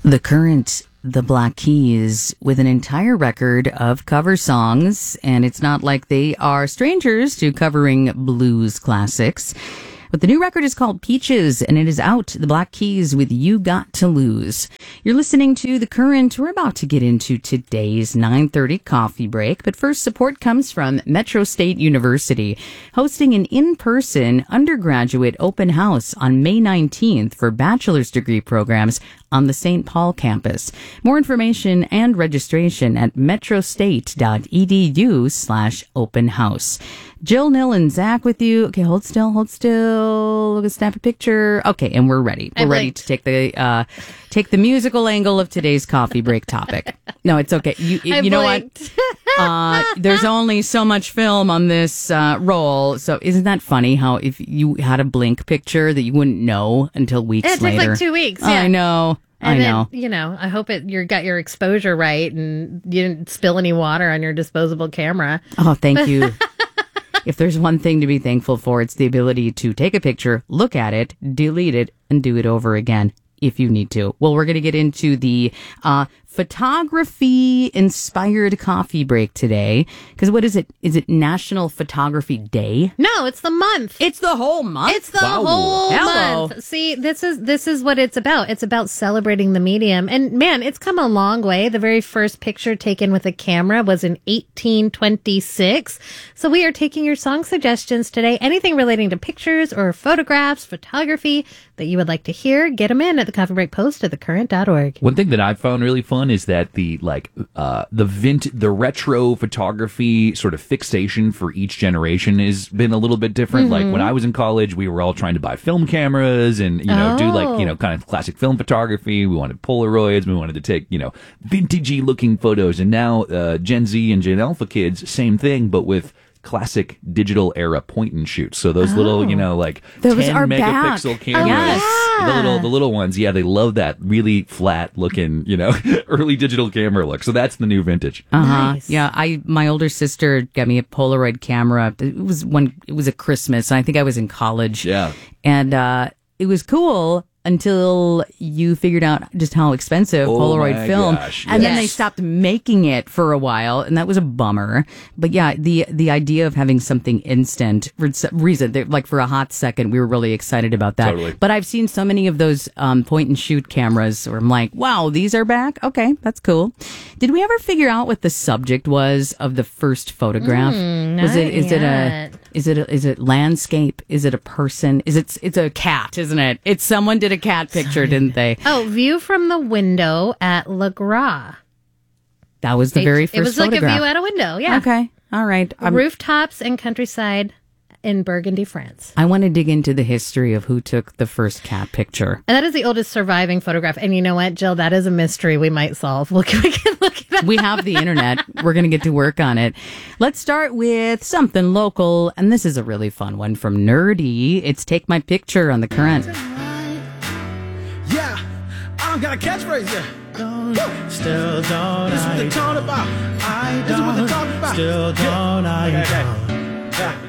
The Current, the Black Keys, with an entire record of cover songs, and it's not like they are strangers to covering blues classics. But the new record is called Peaches, and it is out. The Black Keys with You Got to Lose. You're listening to The Current. We're about to get into today's 9:30 coffee break. But first, support comes from Metro State University, hosting an in-person undergraduate open house on May 19th for bachelor's degree programs on the St. Paul campus. More information and registration at metrostate.edu/open house. Jill, Nil, and Zach with you. Okay, hold still. Look at snap a picture. Okay, and we're ready. We're ready to take the musical angle of today's coffee break topic. No, it's okay. You know what? There's only so much film on this roll. So isn't that funny how if you had a blink picture that you wouldn't know until weeks later? It took like 2 weeks. Yeah. I know. And I know. Then, I hope you got your exposure right and you didn't spill any water on your disposable camera. Oh, thank you. If there's one thing to be thankful for, it's the ability to take a picture, look at it, delete it, and do it over again if you need to. Well, we're going to get into the photography-inspired coffee break today. Because what is it? Is it National Photography Day? No, it's the month. It's the whole month? It's the whole month. See, this is what it's about. It's about celebrating the medium. And man, it's come a long way. The very first picture taken with a camera was in 1826. So we are taking your song suggestions today. Anything relating to pictures or photographs, photography that you would like to hear, get them in at the Coffee Break Post at thecurrent.org. One thing that I've found really fun is that the retro photography sort of fixation for each generation has been a little bit different. Mm-hmm. Like when I was in college, we were all trying to buy film cameras and, do kind of classic film photography. We wanted Polaroids. We wanted to take, vintagey looking photos. And now, Gen Z and Gen Alpha kids, same thing, but with classic digital era point and shoot. So those little, like those 10 are megapixel back. cameras. Yes. The little ones. Yeah, they love that really flat looking, early digital camera look. So that's the new vintage. Nice. Yeah, my older sister got me a Polaroid camera. It was a Christmas. I think I was in college. Yeah. And it was cool until you figured out just how expensive Polaroid film. Gosh, and then yes. they stopped making it for a while, and that was a bummer. But yeah, the idea of having something instant for some reason, like for a hot second, we were really excited about that. Totally. But I've seen so many of those point and shoot cameras where I'm like, wow, these are back? Okay, that's cool. Did we ever figure out what the subject was of the first photograph? Is it landscape? Is it a person? It's a cat, isn't it? Someone did a cat picture, didn't they? Oh, view from the window at Le Gras. That was the very first It was photograph. like a view out a window, yeah. Okay, all right. Rooftops and countryside in Burgundy, France. I want to dig into the history of who took the first cat picture. And that is the oldest surviving photograph. And you know what, Jill? That is a mystery we might solve. We can look it up. We have the internet. We're going to get to work on it. Let's start with something local. And this is a really fun one from Nerdy. It's Take My Picture on The Current. Yeah, I don't got a catchphrase yet. Still don't This is what I they talking about. I This is what they don't talking about. Still don't I don't